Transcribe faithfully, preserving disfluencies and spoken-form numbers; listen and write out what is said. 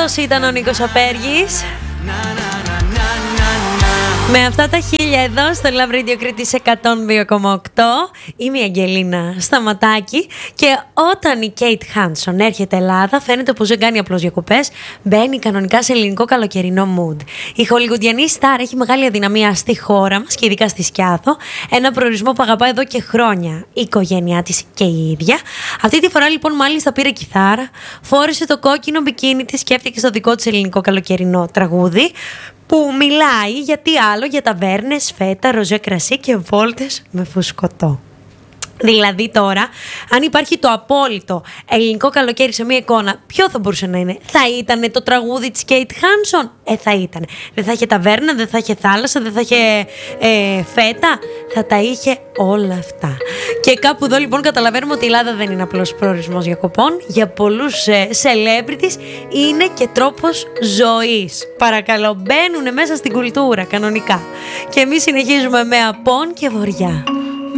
Αυτός ήταν ο Νίκος Απέργης. Με αυτά τα χίλια εδώ στο Love Radio Κρήτης εκατόν δύο κόμμα οκτώ είμαι η Αγγελίνα Σταματάκη και όταν η Κέιτ Χάνσον έρχεται Ελλάδα φαίνεται πως δεν κάνει απλώς διακοπές, μπαίνει κανονικά σε ελληνικό καλοκαιρινό mood. Η χολιγουντιανή στάρ έχει μεγάλη αδυναμία στη χώρα μας και ειδικά στη Σκιάθο, ένα προορισμό που αγαπάει εδώ και χρόνια η οικογένειά της και η ίδια. Αυτή τη φορά λοιπόν μάλιστα πήρε κιθάρα, φόρεσε το κόκκινο μπικίνι της, σκέφτηκε στο δικό της ελληνικό καλοκαιρινό τραγούδι που μιλάει για τι άλλο, για ταβέρνες, φέτα, ροζέ κρασί και βόλτες με φουσκωτό. Δηλαδή τώρα, αν υπάρχει το απόλυτο ελληνικό καλοκαίρι σε μία εικόνα, ποιο θα μπορούσε να είναι? Θα ήταν το τραγούδι της Κέιτ Χάνσον? Ε, θα ήταν. Δεν θα είχε ταβέρνα, δεν θα είχε θάλασσα, δεν θα είχε ε, φέτα. Θα τα είχε όλα αυτά. Και κάπου εδώ λοιπόν καταλαβαίνουμε ότι η Ελλάδα δεν είναι απλώς προορισμός διακοπών. Για πολλούς ε, celebrities είναι και τρόπος ζωής. Παρακαλώ, μπαίνουν μέσα στην κουλτούρα κανονικά. Και εμείς συνεχίζουμε με Απόν και Βοριά.